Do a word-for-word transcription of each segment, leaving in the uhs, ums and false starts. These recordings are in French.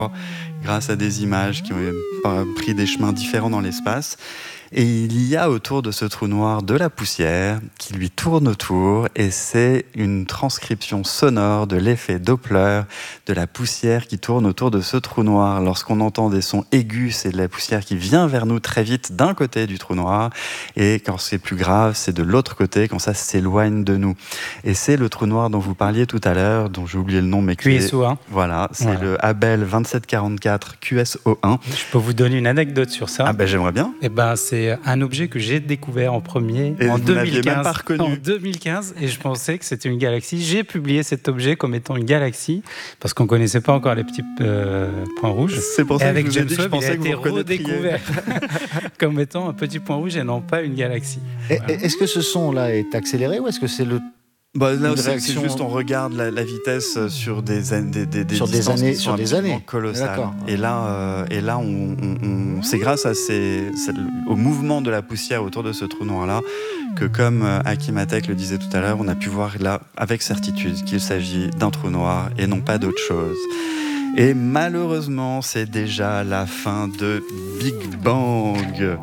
grâce à des images qui ont pris des chemins différents dans l'espace. Et il y a autour de ce trou noir de la poussière qui lui tourne autour, et c'est une transcription sonore de l'effet Doppler de la poussière qui tourne autour de ce trou noir. Lorsqu'on entend des sons aigus, c'est de la poussière qui vient vers nous très vite d'un côté du trou noir, et quand c'est plus grave, c'est de l'autre côté, quand ça s'éloigne de nous. Et c'est le trou noir dont vous parliez tout à l'heure, dont j'ai oublié le nom, mais Q S O un. Voilà, c'est voilà. le Abell vingt-sept quarante-quatre Q S O un. Je peux vous donner une anecdote sur ça. Ah ben j'aimerais bien. Eh ben c'est un objet que j'ai découvert en premier et en vous deux mille quinze. Même pas reconnu. En deux mille quinze, et je pensais que c'était une galaxie. J'ai publié cet objet comme étant une galaxie parce qu'on connaissait pas encore les petits euh, points rouges. C'est pour ça et avec que je James vous ai dit, Webb, je pensais il a que été vous redécouvert comme étant un petit point rouge et non pas une galaxie. Et, Voilà. Est-ce que ce son-là est accéléré ou est-ce que c'est le Bah, là, c'est, réaction... c'est juste on regarde la, la vitesse sur des, des, des, des sur des années, sur des années colossales. D'accord. Et là, euh, et là, on, on, on, c'est grâce à ces, c'est au mouvement de la poussière autour de ce trou noir-là que, comme Akimatek le disait tout à l'heure, on a pu voir là avec certitude qu'il s'agit d'un trou noir et non pas d'autre chose. Et malheureusement, c'est déjà la fin de Big Bang.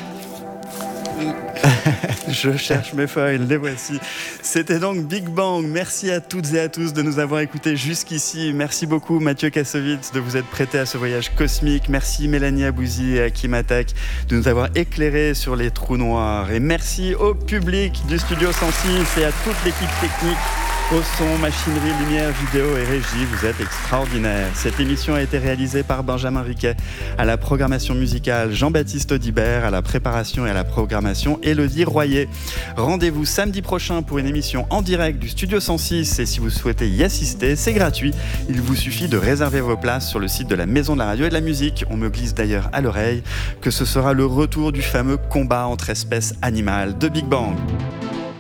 Je cherche mes feuilles, les voici. C'était donc Big Bang. Merci à toutes et à tous de nous avoir écoutés jusqu'ici. Merci beaucoup Mathieu Kassovitz de vous être prêté à ce voyage cosmique. Merci Mélanie Abouzi et Akimatek de nous avoir éclairés sur les trous noirs. Et merci au public du Studio cent six et à toute l'équipe technique. Au son, machinerie, lumière, vidéo et régie, vous êtes extraordinaires. Cette émission a été réalisée par Benjamin Riquet. À la programmation musicale, Jean-Baptiste Audibert. À la préparation et à la programmation, Élodie Royer. Rendez-vous samedi prochain pour une émission en direct du Studio cent six. Et si vous souhaitez y assister, c'est gratuit. Il vous suffit de réserver vos places sur le site de la Maison de la Radio et de la Musique. On me glisse d'ailleurs à l'oreille que ce sera le retour du fameux combat entre espèces animales de Big Bang.